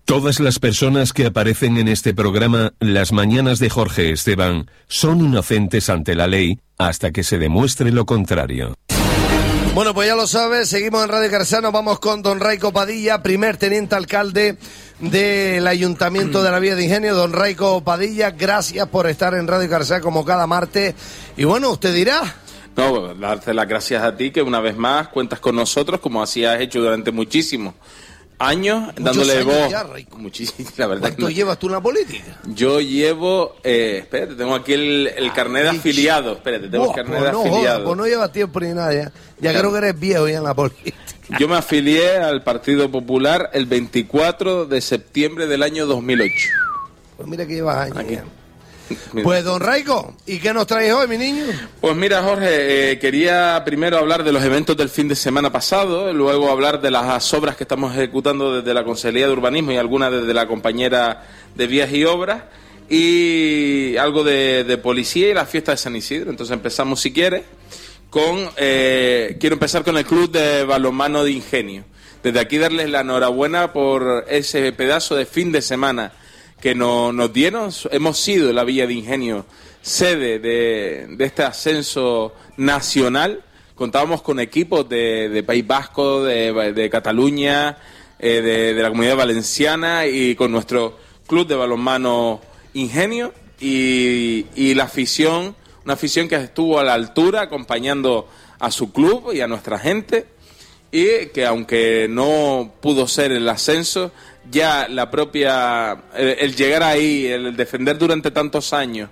Todas las personas que aparecen en este programa, Las Mañanas de Jorge Esteban, son inocentes ante la ley hasta que se demuestre lo contrario. Bueno, pues ya lo sabes, seguimos en Radio Carcea, nos vamos con don Raico Padilla, primer teniente alcalde del Ayuntamiento de la Villa de Ingenio. Don Raico Padilla, gracias por estar en Radio Carcea como cada martes. Y bueno, usted dirá... No, darte las gracias a ti, que una vez más cuentas con nosotros, como así has hecho durante muchísimos años, dándole voz. Muchísimo, la verdad. ¿Cuánto llevas tú en la política? Yo llevo, espérate, tengo aquí el carnet de afiliado. Espérate, tengo el carnet de afiliado. Pues no llevas tiempo ni nada ya. Ya creo que eres viejo ya en la política. Yo me afilié al Partido Popular el 24 de septiembre del año 2008. Pues mira que llevas años. Aquí. Pues don Raico, ¿y qué nos traes hoy, mi niño? Pues mira, Jorge, quería primero hablar de los eventos del fin de semana pasado, luego hablar de las obras que estamos ejecutando desde la Consejería de Urbanismo y algunas desde la compañera de Vías y Obras, y algo de policía y la fiesta de San Isidro. Entonces empezamos, si quieres, quiero empezar con el Club de Balonmano de Ingenio. Desde aquí darles la enhorabuena por ese pedazo de fin de semana que nos dieron. Hemos sido la Villa de Ingenio sede de este ascenso nacional. Contábamos con equipos de País Vasco, de Cataluña, de la Comunidad Valenciana, y con nuestro club de balonmano Ingenio y la afición, una afición que estuvo a la altura acompañando a su club y a nuestra gente, y que aunque no pudo ser el ascenso, ya la propia, el llegar ahí, el defender durante tantos años,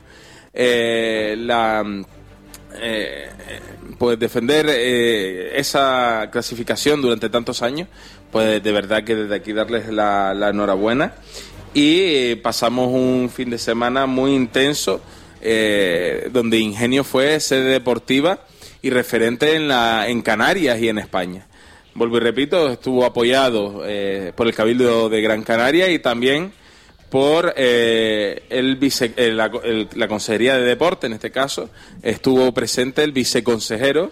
pues defender esa clasificación durante tantos años, pues de verdad que desde aquí darles la enhorabuena. Y pasamos un fin de semana muy intenso, donde Ingenio fue sede deportiva y referente en Canarias y en España. Vuelvo y repito, estuvo apoyado por el Cabildo de Gran Canaria y también por la Consejería de Deporte. En este caso estuvo presente el viceconsejero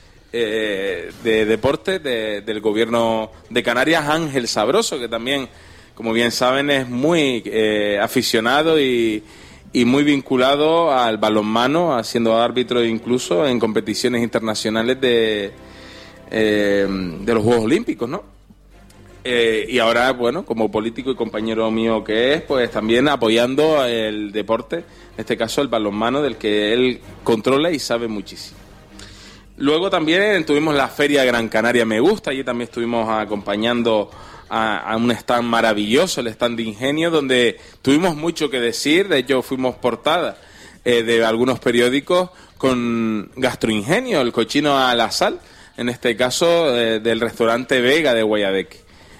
de Deporte del Gobierno de Canarias, Ángel Sabroso, que también, como bien saben, es muy aficionado y muy vinculado al balonmano, siendo árbitro incluso en competiciones internacionales de los Juegos Olímpicos, ¿no? Y ahora, bueno, como político y compañero mío que es, pues también apoyando el deporte, en este caso el balonmano, del que él controla y sabe muchísimo. Luego también tuvimos la Feria Gran Canaria Me Gusta, allí también estuvimos acompañando a un stand maravilloso, el stand de Ingenio, donde tuvimos mucho que decir. De hecho fuimos portada de algunos periódicos con Gastroingenio, el cochino a la sal, en este caso del restaurante Vega de Guayadeque.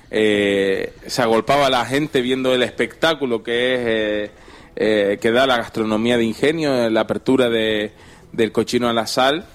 Se agolpaba la gente viendo el espectáculo que da la gastronomía de Ingenio, la apertura del cochino a la sal.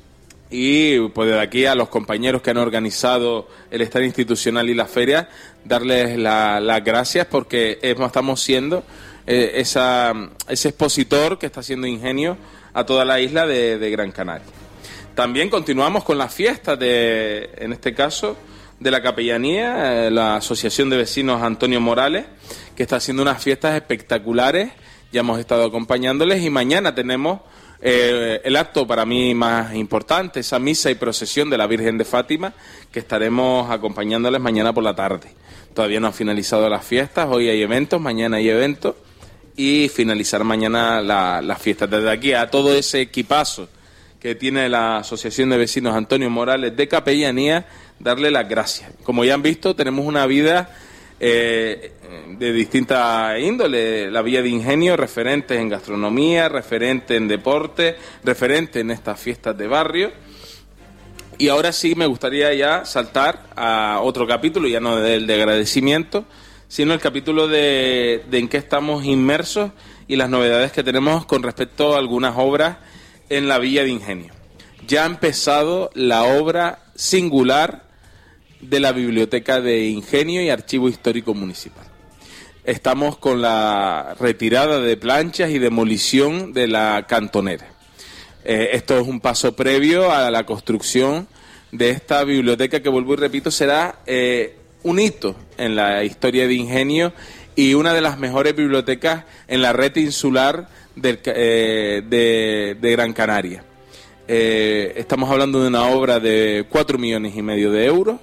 Y pues desde aquí a los compañeros que han organizado el stand institucional y la feria, darles las gracias, porque estamos siendo ese expositor que está haciendo Ingenio a toda la isla de Gran Canaria. También continuamos con las fiestas en este caso, de la capellanía, la Asociación de Vecinos Antonio Morales, que está haciendo unas fiestas espectaculares. Ya hemos estado acompañándoles y mañana tenemos el acto para mí más importante, esa misa y procesión de la Virgen de Fátima, que estaremos acompañándoles mañana por la tarde. Todavía no han finalizado las fiestas, hoy hay eventos, mañana hay eventos y finalizar mañana las fiestas. Desde aquí a todo ese equipazo que tiene la Asociación de Vecinos Antonio Morales de Capellanía, darle las gracias. Como ya han visto, tenemos una vida de distinta índole. La Villa de Ingenio, referentes en gastronomía, referente en deporte, referente en estas fiestas de barrio. Y ahora sí me gustaría ya saltar a otro capítulo, ya no del de agradecimiento, sino el capítulo de en qué estamos inmersos y las novedades que tenemos con respecto a algunas obras en la Villa de Ingenio. Ya ha empezado la obra singular de la Biblioteca de Ingenio y Archivo Histórico Municipal. Estamos con la retirada de planchas y demolición de la cantonera. Esto es un paso previo a la construcción de esta biblioteca que, vuelvo y repito, será un hito en la historia de Ingenio y una de las mejores bibliotecas en la red insular de Gran Canaria. Estamos hablando de una obra de 4,5 millones de euros,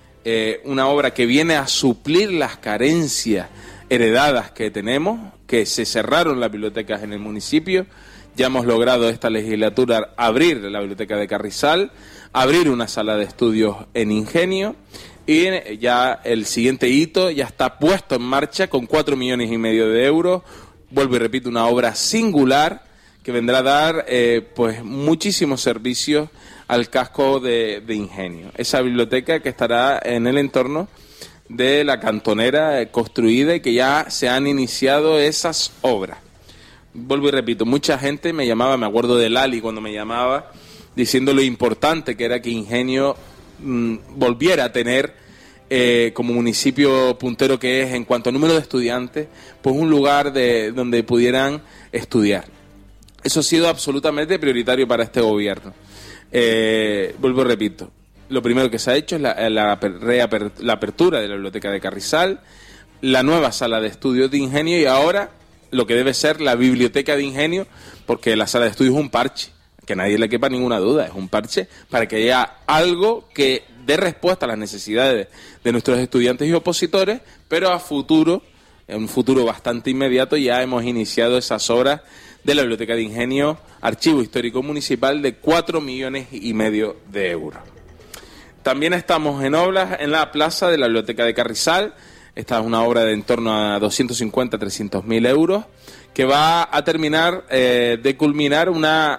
una obra que viene a suplir las carencias heredadas que tenemos, que se cerraron las bibliotecas en el municipio. Ya hemos logrado esta legislatura abrir la biblioteca de Carrizal, abrir una sala de estudios en Ingenio, y ya el siguiente hito ya está puesto en marcha con 4,5 millones de euros. Vuelvo y repito, una obra singular que vendrá a dar pues muchísimos servicios al casco de Ingenio. Esa biblioteca que estará en el entorno de la cantonera construida y que ya se han iniciado esas obras. Vuelvo y repito, mucha gente me llamaba, me acuerdo de Lali cuando me llamaba, diciendo lo importante que era que Ingenio volviera a tener, como municipio puntero que es en cuanto a número de estudiantes, pues un lugar donde pudieran estudiar. Eso ha sido absolutamente prioritario para este gobierno. Vuelvo y repito, lo primero que se ha hecho es la apertura de la biblioteca de Carrizal, la nueva sala de estudios de Ingenio y ahora lo que debe ser la biblioteca de Ingenio, porque la sala de estudios es un parche, que a nadie le quepa ninguna duda, es un parche para que haya algo que dé respuesta a las necesidades de nuestros estudiantes y opositores, pero a futuro, en un futuro bastante inmediato, ya hemos iniciado esas obras de la Biblioteca de Ingenio, Archivo Histórico Municipal, de 4,5 millones de euros. También estamos en obras en la plaza de la Biblioteca de Carrizal. Esta es una obra de en torno a 250-300.000 euros, que va a terminar de culminar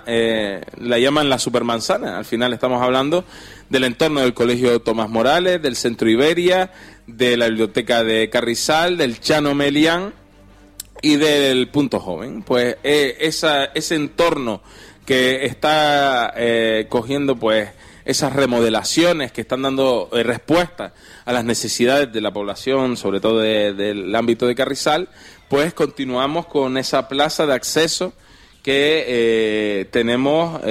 la llaman la supermanzana. Al final estamos hablando del entorno del Colegio Tomás Morales, del Centro Iberia, de la Biblioteca de Carrizal, del Chano Melián y del Punto Joven. Pues ese entorno que está cogiendo pues esas remodelaciones que están dando respuesta a las necesidades de la población, sobre todo del ámbito de Carrizal, pues continuamos con esa plaza de acceso que tenemos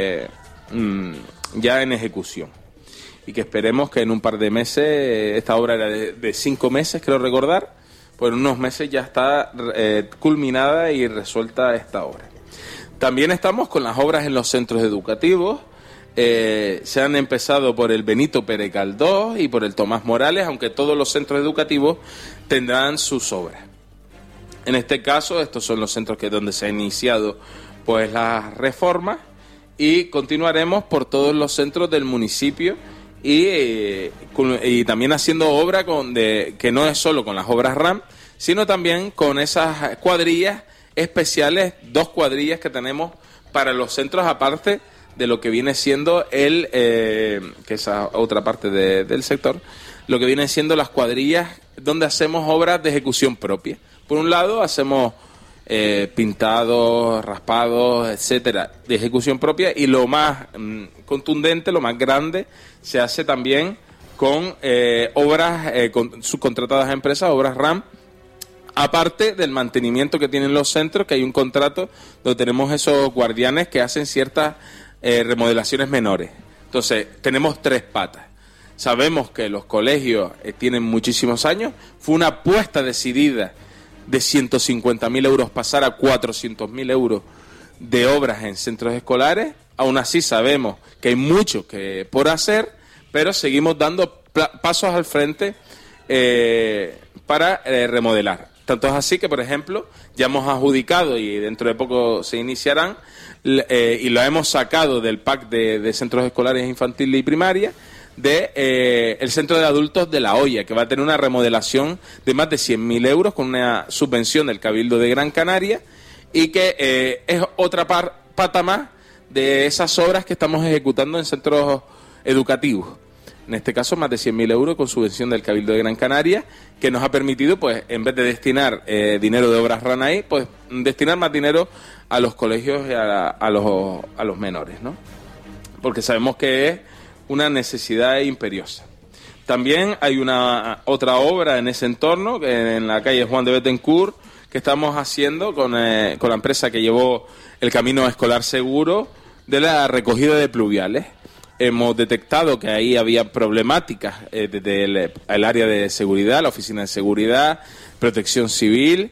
ya en ejecución y que esperemos que en un par de meses, esta obra era de 5 meses, creo recordar, pues en unos meses ya está culminada y resuelta esta obra. También estamos con las obras en los centros educativos. Se han empezado por el Benito Pérez Galdós y por el Tomás Morales, aunque todos los centros educativos tendrán sus obras. En este caso, estos son los centros donde se ha iniciado pues las reformas, y continuaremos por todos los centros del municipio y también haciendo obra que no es solo con las obras RAM, sino también con esas cuadrillas especiales, 2 cuadrillas que tenemos para los centros, aparte de lo que viene siendo que esa otra parte del sector, lo que vienen siendo las cuadrillas donde hacemos obras de ejecución propia. Por un lado hacemos pintados, raspados, etcétera, de ejecución propia, y lo más contundente, lo más grande, se hace también con obras con subcontratadas a empresas, obras RAM, aparte del mantenimiento que tienen los centros, que hay un contrato donde tenemos esos guardianes que hacen ciertas remodelaciones menores. Entonces, tenemos 3 patas. Sabemos que los colegios tienen muchísimos años. Fue una apuesta decidida de 150.000 euros pasar a 400.000 euros de obras en centros escolares. Aún así sabemos que hay mucho por hacer, pero seguimos dando pasos al frente para remodelar. Tanto es así que, por ejemplo, ya hemos adjudicado, y dentro de poco se iniciarán, y lo hemos sacado del PAC de centros escolares infantiles y primaria, el centro de adultos de La Hoya, que va a tener una remodelación de más de 100.000 euros con una subvención del Cabildo de Gran Canaria, y que es otra pata más de esas obras que estamos ejecutando en centros educativos. En este caso, más de 100.000 euros con subvención del Cabildo de Gran Canaria, que nos ha permitido, pues, en vez de destinar dinero de obras RANAI, pues, destinar más dinero a los colegios y a los menores, ¿no? Porque sabemos que es una necesidad imperiosa. También hay otra obra en ese entorno, en la calle Juan de Bettencourt, que estamos haciendo con la empresa que llevó el Camino Escolar Seguro, de la recogida de pluviales. hemos detectado que ahí había problemáticas desde el área de seguridad, la oficina de seguridad, protección civil.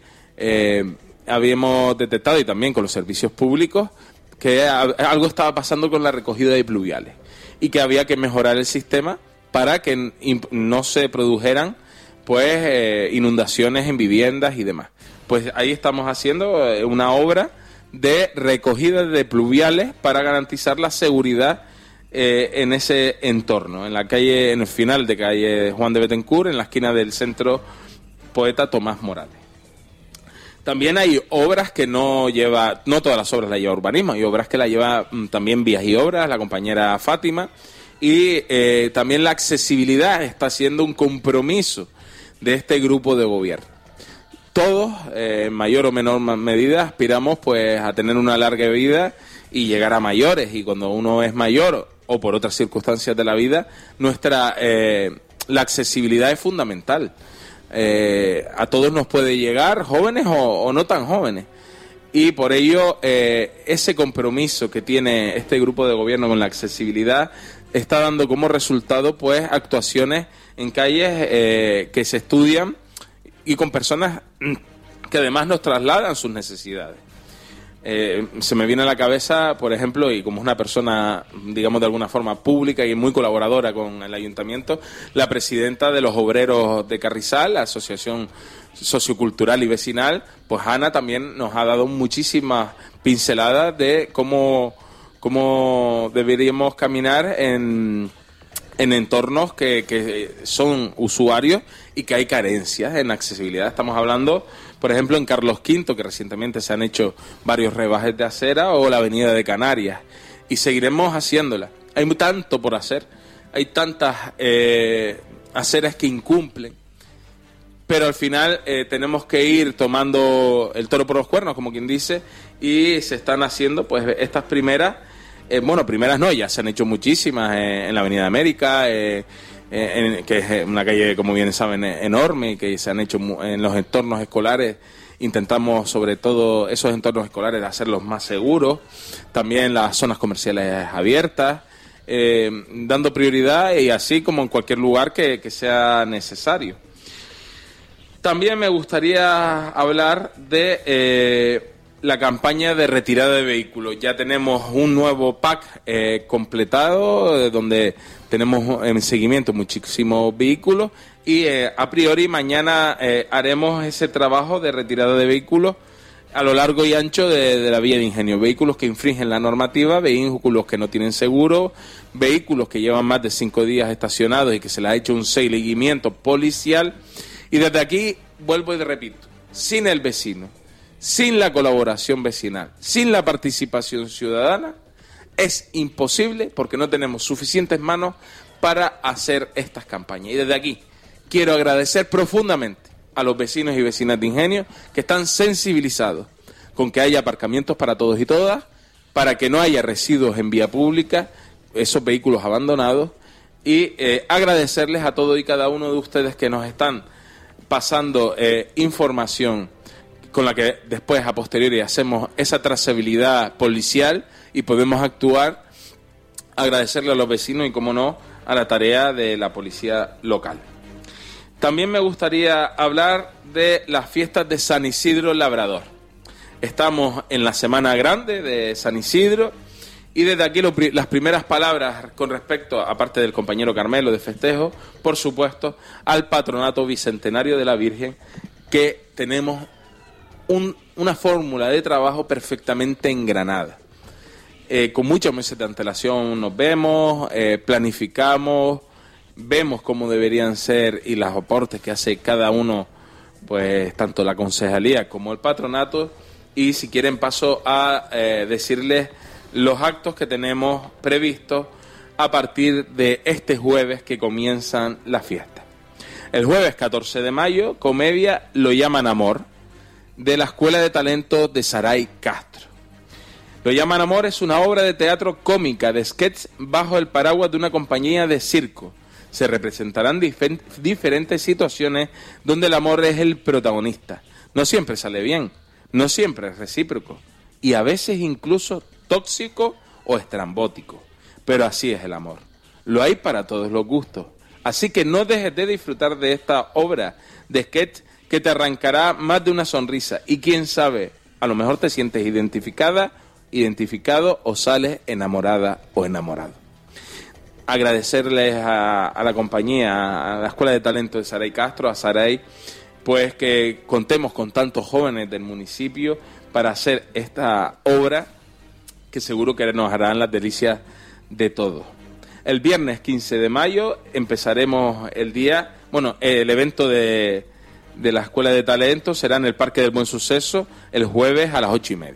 Habíamos detectado, y también con los servicios públicos, que algo estaba pasando con la recogida de pluviales y que había que mejorar el sistema para que no se produjeran pues inundaciones en viviendas y demás. Pues ahí estamos haciendo una obra de recogida de pluviales para garantizar la seguridad en ese entorno, en la calle, en el final de calle Juan de Betancourt, en la esquina del centro Poeta Tomás Morales. También hay obras que no todas las obras las lleva urbanismo, hay obras que las lleva también Vías y Obras, la compañera Fátima, y también la accesibilidad está siendo un compromiso de este grupo de gobierno. Todos, en mayor o menor medida, aspiramos pues a tener una larga vida y llegar a mayores, y cuando uno es mayor o por otras circunstancias de la vida, la accesibilidad es fundamental. A todos nos puede llegar, jóvenes o no tan jóvenes, y por ello ese compromiso que tiene este grupo de gobierno con la accesibilidad está dando como resultado pues actuaciones en calles que se estudian y con personas que además nos trasladan sus necesidades. Se me viene a la cabeza, por ejemplo, y como es una persona, digamos, de alguna forma pública y muy colaboradora con el ayuntamiento, la presidenta de los obreros de Carrizal, la Asociación Sociocultural y Vecinal, pues Ana también nos ha dado muchísimas pinceladas de cómo deberíamos caminar en entornos que son usuarios y que hay carencias en accesibilidad. Estamos hablando, por ejemplo, en Carlos V, que recientemente se han hecho varios rebajes de acera, o la Avenida de Canarias, y seguiremos haciéndola. Hay tanto por hacer, hay tantas aceras que incumplen, pero al final tenemos que ir tomando el toro por los cuernos, como quien dice, y se están haciendo pues estas primeras, primeras no, ya se han hecho muchísimas en la Avenida América, que es una calle, como bien saben, enorme, y que se han hecho en los entornos escolares. Intentamos, sobre todo, esos entornos escolares hacerlos más seguros, también las zonas comerciales abiertas, dando prioridad, y así como en cualquier lugar que sea necesario. También me gustaría hablar de la campaña de retirada de vehículos. Ya tenemos un nuevo pack completado, donde tenemos en seguimiento muchísimos vehículos, y a priori mañana haremos ese trabajo de retirada de vehículos a lo largo y ancho de la vía de Ingenio. Vehículos que infringen la normativa, vehículos que no tienen seguro, vehículos que llevan más de 5 días estacionados y que se les ha hecho un seguimiento policial. Y desde aquí vuelvo y repito, sin el vecino, sin la colaboración vecinal, sin la participación ciudadana, es imposible, porque no tenemos suficientes manos para hacer estas campañas. Y desde aquí quiero agradecer profundamente a los vecinos y vecinas de Ingenio, que están sensibilizados con que haya aparcamientos para todos y todas, para que no haya residuos en vía pública, esos vehículos abandonados, y agradecerles a todos y cada uno de ustedes que nos están pasando información con la que después, a posteriori, hacemos esa trazabilidad policial y podemos actuar. Agradecerle a los vecinos y, como no, a la tarea de la policía local. También me gustaría hablar de las fiestas de San Isidro Labrador. Estamos en la Semana Grande de San Isidro, y desde aquí las primeras palabras con respecto, aparte del compañero Carmelo, de festejo, por supuesto, al Patronato Bicentenario de la Virgen, que tenemos una fórmula de trabajo perfectamente engranada. Con muchos meses de antelación nos vemos, planificamos, vemos cómo deberían ser y los aportes que hace cada uno, pues tanto la concejalía como el patronato. Y si quieren paso a decirles los actos que tenemos previstos a partir de este jueves, que comienzan las fiestas. El jueves 14 de mayo, comedia Lo llaman amor, de la Escuela de Talentos de Saray Castro. Lo llaman amor es una obra de teatro cómica de sketch bajo el paraguas de una compañía de circo. Se representarán diferentes situaciones donde el amor es el protagonista. No siempre sale bien, no siempre es recíproco, y a veces incluso tóxico o estrambótico. pero así es el amor. Lo hay para todos los gustos. Así que no dejes de disfrutar de esta obra de sketch que te arrancará más de una sonrisa. Y quién sabe, a lo mejor te sientes identificado o sales enamorada o enamorado. Agradecerles a la compañía, a la Escuela de Talento de Saray Castro, a Saray, pues que contemos con tantos jóvenes del municipio para hacer esta obra que seguro que nos harán las delicias de todos. El viernes 15 de mayo empezaremos el evento de la Escuela de Talento será en el Parque del Buen Suceso el jueves a las 8:30.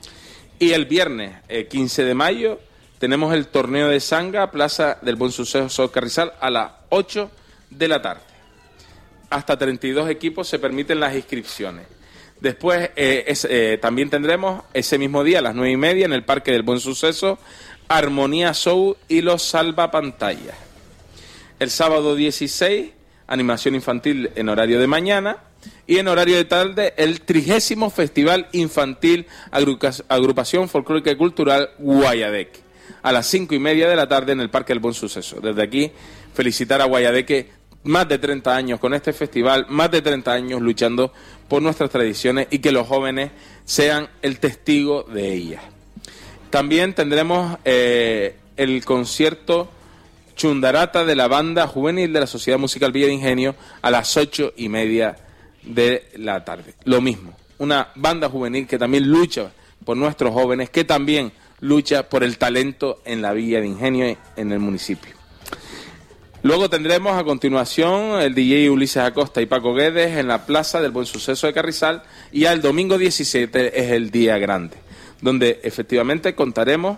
Y el viernes 15 de mayo tenemos el torneo de Sanga, Plaza del Buen Suceso Carrizal, a las 8 de la tarde. Hasta 32 equipos se permiten las inscripciones. Después también tendremos ese mismo día a las 9:30 en el Parque del Buen Suceso Armonía Show y los Salvapantallas. El sábado 16, animación infantil en horario de mañana, y en horario de tarde el 30º Festival Infantil Agrupación Folclórica y Cultural Guayadeque, a las 5:30 de la tarde en el Parque del Buen Suceso. Desde aquí, felicitar a Guayadeque, más de 30 años con este festival, más de 30 años luchando por nuestras tradiciones y que los jóvenes sean el testigo de ellas. También tendremos el concierto Chundarata de la Banda Juvenil de la Sociedad Musical Villa de Ingenio a las 8:30 de la tarde. Lo mismo, una banda juvenil que también lucha por nuestros jóvenes, que también lucha por el talento en la Villa de Ingenio en el municipio. Luego tendremos a continuación el DJ Ulises Acosta y Paco Guedes en la Plaza del Buen Suceso de Carrizal, y ya el domingo 17 es el día grande, donde efectivamente contaremos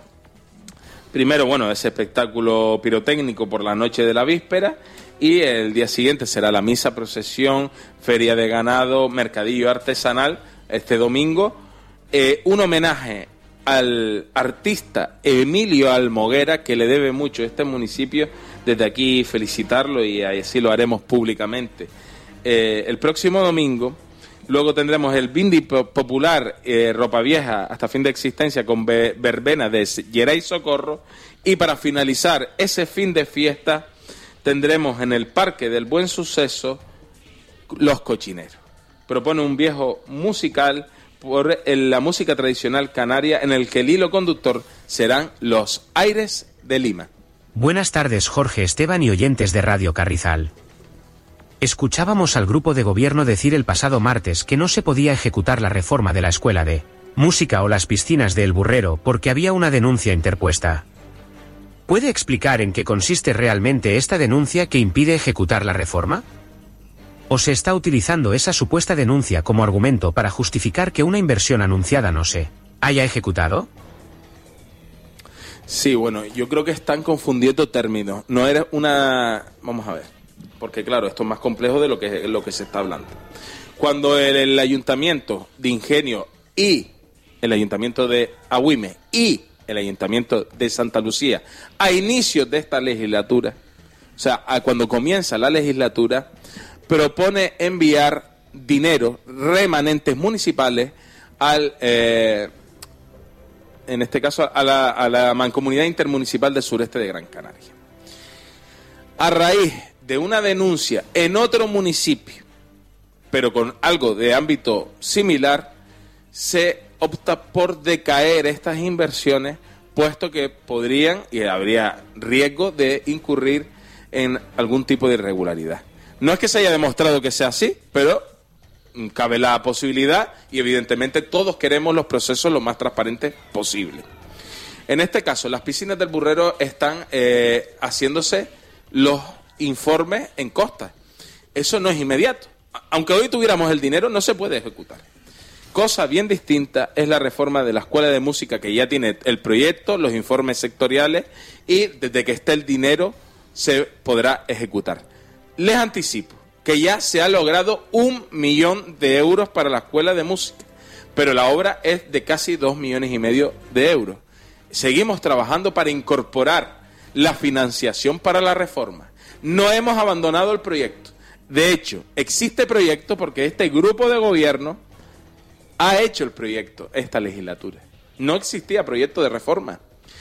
primero, ese espectáculo pirotécnico por la noche de la víspera, y el día siguiente será la misa, procesión, feria de ganado, mercadillo artesanal, este domingo, un homenaje al artista Emilio Almoguera, que le debe mucho a este municipio. Desde aquí felicitarlo, y así lo haremos públicamente el próximo domingo. Luego tendremos el Bindi Popular Ropa Vieja hasta fin de existencia con verbena de Geray Socorro, y para finalizar ese fin de fiesta tendremos en el Parque del Buen Suceso Los Cochineros. Propone un viejo musical por la música tradicional canaria, en el que el hilo conductor serán los aires de Lima. Buenas tardes, Jorge Esteban y oyentes de Radio Carrizal. Escuchábamos al grupo de gobierno decir el pasado martes que no se podía ejecutar la reforma de la Escuela de Música o las piscinas de El Burrero porque había una denuncia interpuesta. ¿Puede explicar en qué consiste realmente esta denuncia que impide ejecutar la reforma? ¿O se está utilizando esa supuesta denuncia como argumento para justificar que una inversión anunciada no se haya ejecutado? Sí, yo creo que están confundiendo términos. No era una... Vamos a ver, porque claro, esto es más complejo de lo que se está hablando. Cuando el Ayuntamiento de Ingenio y el Ayuntamiento de Agüime y el Ayuntamiento de Santa Lucía, a inicios de esta legislatura, o sea, cuando comienza la legislatura, propone enviar dinero, remanentes municipales, en este caso a la Mancomunidad Intermunicipal del Sureste de Gran Canaria. A raíz de una denuncia en otro municipio, pero con algo de ámbito similar, se opta por decaer estas inversiones, puesto que podrían y habría riesgo de incurrir en algún tipo de irregularidad. No es que se haya demostrado que sea así, pero cabe la posibilidad, y evidentemente todos queremos los procesos lo más transparentes posible. En este caso, las piscinas del Burrero están haciéndose los informes en costa. Eso no es inmediato. Aunque hoy tuviéramos el dinero, no se puede ejecutar. Cosa bien distinta es la reforma de la Escuela de Música, que ya tiene el proyecto, los informes sectoriales, y desde que esté el dinero se podrá ejecutar. Les anticipo que ya se ha logrado 1 millón de euros para la Escuela de Música, pero la obra es de casi 2,5 millones de euros. Seguimos trabajando para incorporar la financiación para la reforma. No hemos abandonado el proyecto. De hecho, existe proyecto porque este grupo de gobierno ha hecho el proyecto esta legislatura. No existía proyecto de reforma.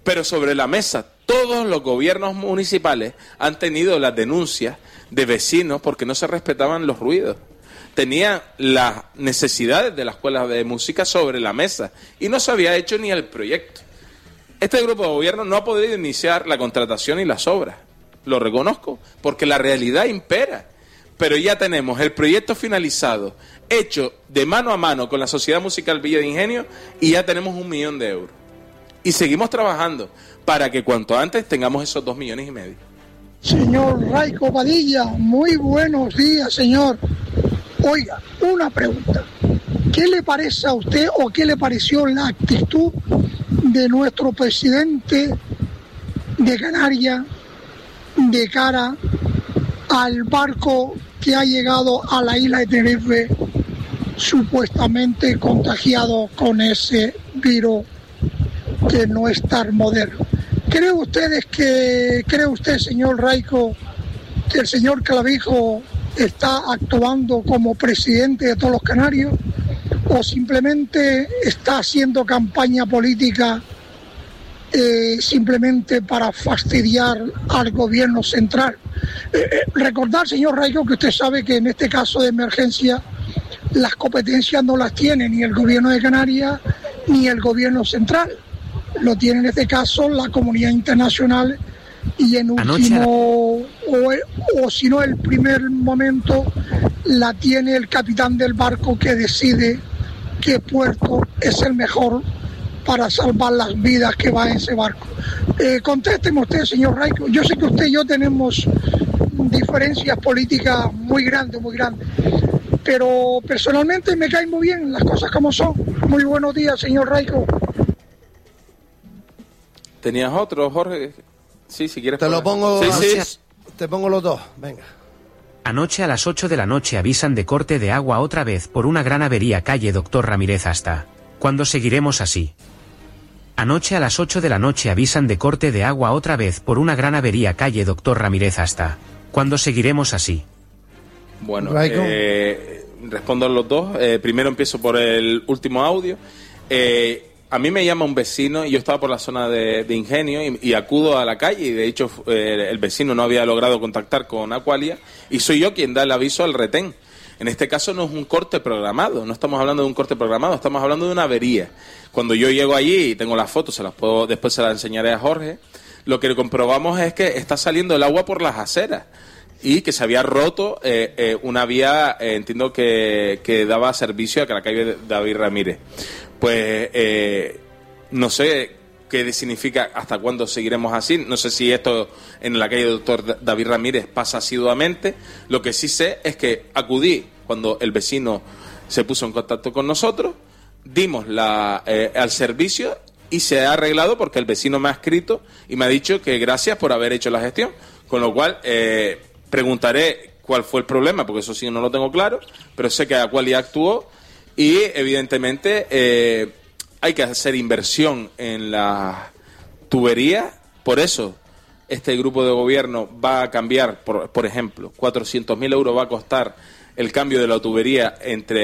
Pero sobre la mesa, todos los gobiernos municipales han tenido las denuncias de vecinos porque no se respetaban los ruidos. Tenían las necesidades de la escuela de música sobre la mesa y no se había hecho ni el proyecto. Este grupo de gobierno no ha podido iniciar la contratación y las obras. Lo reconozco, porque la realidad impera. Pero ya tenemos el proyecto finalizado, hecho de mano a mano con la Sociedad Musical Villa de Ingenio, y ya tenemos 1 millón de euros. Y seguimos trabajando para que cuanto antes tengamos esos 2,5 millones. Señor Raico Padilla, muy buenos días, señor. Oiga, una pregunta. ¿Qué le parece a usted o qué le pareció la actitud de nuestro presidente de Canarias de cara al barco que ha llegado a la isla de Tenerife supuestamente contagiado con ese virus que no es tan moderno? ¿Cree usted, señor Raico, que el señor Clavijo está actuando como presidente de todos los canarios o simplemente está haciendo campaña política simplemente para fastidiar al gobierno central? Recordar, señor Raico, que usted sabe que en este caso de emergencia las competencias no las tiene ni el gobierno de Canarias ni el gobierno central. Lo tiene en este caso la comunidad internacional y en último, o si no el primer momento, la tiene el capitán del barco que decide qué puerto es el mejor para salvar las vidas que va en ese barco. Contésteme usted, señor Raico. Yo sé que usted y yo tenemos diferencias políticas muy grandes, pero personalmente me caen muy bien las cosas como son. Muy buenos días, señor Raico. ¿Tenías otro, Jorge? Sí, si quieres. Te lo pongo. Sí. Te pongo los dos, venga. Anoche a las 8 de la noche avisan de corte de agua otra vez por una gran avería calle Doctor Ramírez hasta. ¿Cuándo seguiremos así? Anoche a las 8 de la noche avisan de corte de agua otra vez por una gran avería calle Doctor Ramírez hasta. ¿Cuándo seguiremos así? Bueno, respondo a los dos. Primero empiezo por el último audio. A mí me llama un vecino y yo estaba por la zona de Ingenio y acudo a la calle y de hecho el vecino no había logrado contactar con Aqualia y soy yo quien da el aviso al retén. En este caso no es un corte programado, no estamos hablando de un corte programado, estamos hablando de una avería. Cuando yo llego allí y tengo las fotos, después se las enseñaré a Jorge, lo que comprobamos es que está saliendo el agua por las aceras y que se había roto una vía, entiendo que daba servicio a la calle David Ramírez. Pues no sé qué significa hasta cuándo seguiremos así. No sé si esto en la calle Doctor David Ramírez pasa asiduamente. Lo que sí sé es que acudí cuando el vecino se puso en contacto con nosotros, dimos al servicio y se ha arreglado porque el vecino me ha escrito y me ha dicho que gracias por haber hecho la gestión. Con lo cual preguntaré cuál fue el problema, porque eso sí no lo tengo claro, pero sé que Aqualia actuó. Y evidentemente hay que hacer inversión en la tubería, por eso este grupo de gobierno va a cambiar, por ejemplo, 400.000 euros va a costar el cambio de la tubería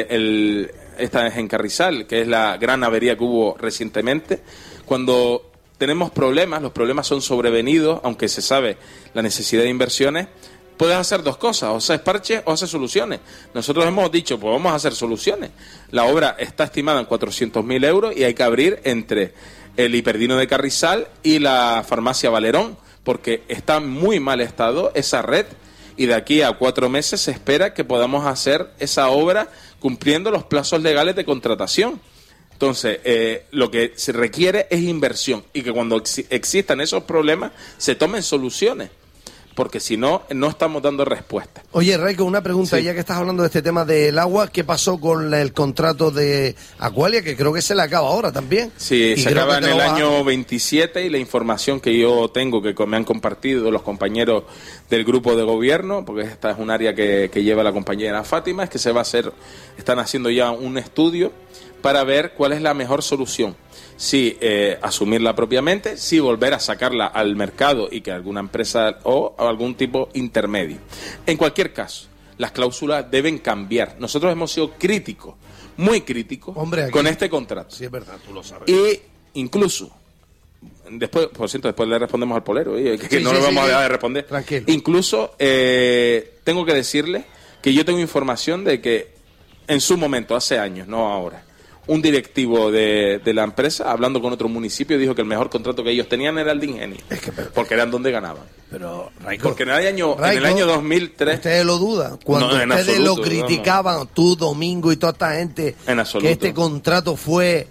esta es en Carrizal, que es la gran avería que hubo recientemente. Cuando tenemos problemas, los problemas son sobrevenidos, aunque se sabe la necesidad de inversiones. Puedes hacer dos cosas, o haces parches o haces soluciones. Nosotros hemos dicho, pues vamos a hacer soluciones. La obra está estimada en 400.000 euros y hay que abrir entre el Hiperdino de Carrizal y la farmacia Valerón, porque está en muy mal estado esa red y de aquí a 4 meses se espera que podamos hacer esa obra cumpliendo los plazos legales de contratación. Entonces, lo que se requiere es inversión y que cuando existan esos problemas se tomen soluciones. Porque si no, no estamos dando respuesta. Oye, Raico, una pregunta, sí. Ya que estás hablando de este tema del agua, ¿qué pasó con el contrato de Aqualia? Que creo que se le acaba ahora también. Sí, se acaba en el año 27 y la información que yo tengo, que me han compartido los compañeros del grupo de gobierno, porque esta es un área que lleva la compañera Fátima, es que están haciendo ya un estudio para ver cuál es la mejor solución. Si asumirla propiamente, si volver a sacarla al mercado y que alguna empresa o algún tipo intermedio. En cualquier caso, las cláusulas deben cambiar. Nosotros hemos sido críticos, muy críticos, con este contrato. Sí, es verdad, tú lo sabes. Y incluso Después, por cierto, después le respondemos al polero, que Sí, no sí, le vamos sí, a dejar de responder. Tranquilo. Incluso tengo que decirle que yo tengo información de que en su momento, hace años, no ahora, un directivo de la empresa, hablando con otro municipio, dijo que el mejor contrato que ellos tenían era el de Ingenio, porque eran donde ganaban. Pero, Raico, Porque en el año 2003... Ustedes lo dudan. Cuando No, en ustedes absoluto, lo criticaban, tú, Domingo y toda esta gente, En absoluto. que este contrato fue...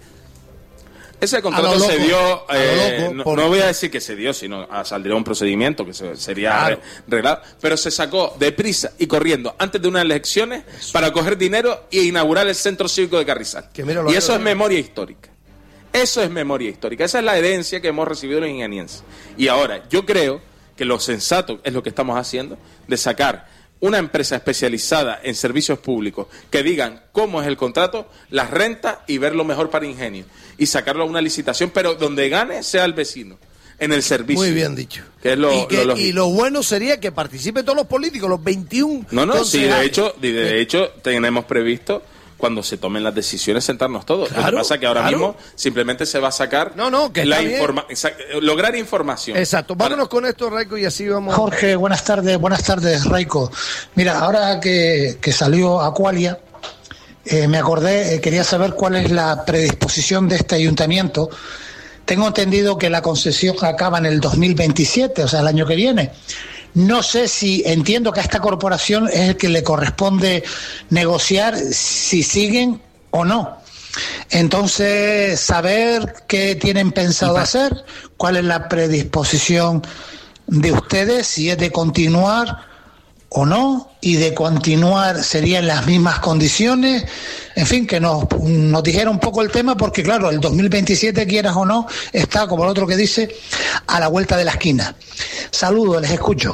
Ese contrato A lo se loco, dio, a lo loco, no, por- no voy a decir que se dio, sino saldría un procedimiento que sería Claro. reglado, pero se sacó deprisa y corriendo antes de unas elecciones para coger dinero e inaugurar el Centro Cívico de Carrizal. Que mira, lo Y eso veo es bien. memoria histórica. Eso es memoria histórica. Esa es la herencia que hemos recibido los ingenienses. Y ahora, yo creo que lo sensato es lo que estamos haciendo, de sacar una empresa especializada en servicios públicos que digan cómo es el contrato, las rentas y ver lo mejor para Ingenio. Y sacarlo a una licitación, pero donde gane sea el vecino, en el servicio. Muy bien dicho. Que es lo lógico. y lo bueno sería que participen todos los políticos, los 21 No, sí, concejales. de hecho tenemos previsto, cuando se tomen las decisiones, sentarnos todos. Lo Claro, que pasa es que ahora claro. mismo simplemente se va a sacar que está bien. lograr información. Exacto. Vámonos con esto, Raico, y así vamos. Jorge, buenas tardes, Raico. Mira, ahora que salió Aqualia, me acordé, quería saber cuál es la predisposición de este ayuntamiento. Tengo entendido que la concesión acaba en el 2027, o sea, el año que viene. No sé si, entiendo que a esta corporación es el que le corresponde negociar si siguen o no. Entonces, saber qué tienen pensado hacer, cuál es la predisposición de ustedes, si es de continuar o no, y de continuar serían las mismas condiciones, en fin, que nos dijera un poco el tema, porque claro, el 2027, quieras o no, está, como el otro que dice, a la vuelta de la esquina. Saludos, les escucho.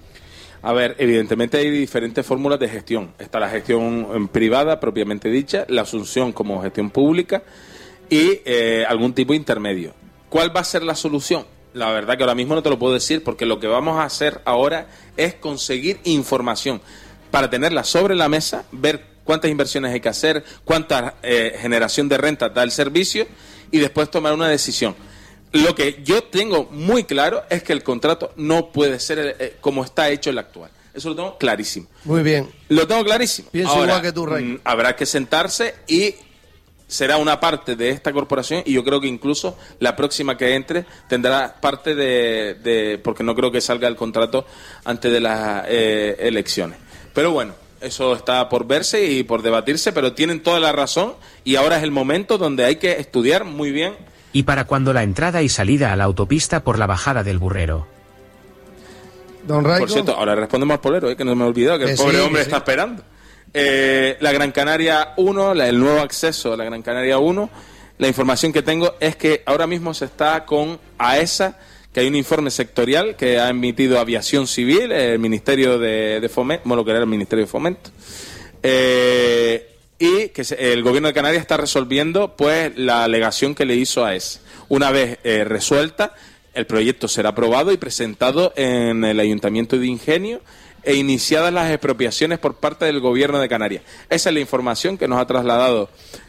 A ver, evidentemente hay diferentes fórmulas de gestión. Está la gestión privada, propiamente dicha, la asunción como gestión pública y algún tipo de intermedio. ¿Cuál va a ser la solución? La verdad que ahora mismo no te lo puedo decir, porque lo que vamos a hacer ahora es conseguir información para tenerla sobre la mesa, ver cuántas inversiones hay que hacer, cuánta generación de renta da el servicio y después tomar una decisión. Lo que yo tengo muy claro es que el contrato no puede ser como está hecho el actual. Eso lo tengo clarísimo. Muy bien. Lo tengo clarísimo. Pienso Ahora, igual que tú, Rey. Habrá que sentarse y será una parte de esta corporación, y yo creo que incluso la próxima que entre tendrá parte de porque no creo que salga el contrato antes de las elecciones. Pero bueno, eso está por verse y por debatirse, pero tienen toda la razón y ahora es el momento donde hay que estudiar muy bien. Y para cuando la entrada y salida a la autopista por la bajada del Burrero. Don Raico. Por cierto, ahora respondemos al polero, que no me he olvidado, que el pobre hombre está esperando. La Gran Canaria 1, el nuevo acceso a la Gran Canaria 1, la información que tengo es que ahora mismo se está con AESA, que hay un informe sectorial que ha emitido Aviación Civil, el Ministerio de Fomento, bueno, lo que era el Ministerio de Fomento, y que el Gobierno de Canarias está resolviendo pues la alegación que le hizo AESA. Una vez resuelta, el proyecto será aprobado y presentado en el Ayuntamiento de Ingenio e iniciadas las expropiaciones por parte del Gobierno de Canarias. Esa es la información que nos ha trasladado